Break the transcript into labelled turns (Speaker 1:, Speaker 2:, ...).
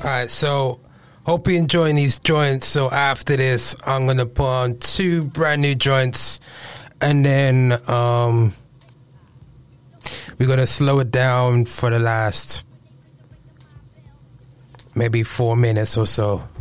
Speaker 1: right, so hope you're enjoying these joints. So after this, I'm going to put on 2 brand new joints, and then we're going to slow it down for the last maybe 4 minutes or so.